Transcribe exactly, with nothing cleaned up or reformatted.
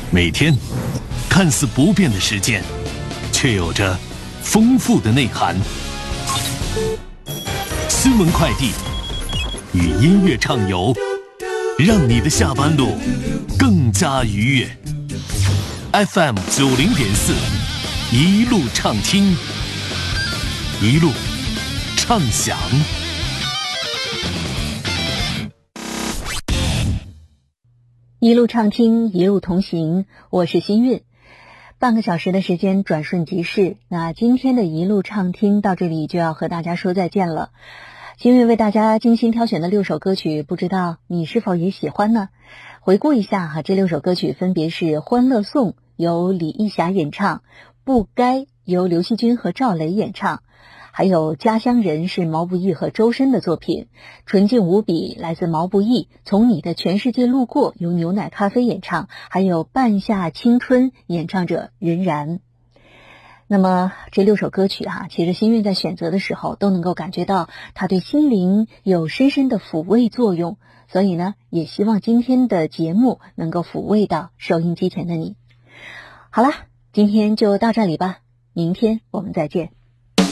每天看似不变的时间，却有着丰富的内涵。新闻快递与音乐畅游，让你的下班路更加愉悦。F M 九零点四，一路畅听，一路畅享。 一路畅听，一路同行，我是新韵。半个小时的时间转瞬即逝，那今天的一路畅听到这里就要和大家说再见了。新韵为大家精心挑选的六首歌曲，不知道你是否也喜欢呢？回顾一下哈，这六首歌曲分别是《欢乐颂》由李义霞演唱，《不该》由刘惜君和赵雷演唱，还有《家乡人》是毛不易和周深的作品，《纯净无比》来自毛不易，《从你的全世界路过》由牛奶咖啡演唱，还有《半夏青春》演唱者任然。那么这六首歌曲哈、啊，其实新韵在选择的时候都能够感觉到它对心灵有深深的抚慰作用，所以呢，也希望今天的节目能够抚慰到收音机前的你。好了，今天就到这里吧，明天我们再见。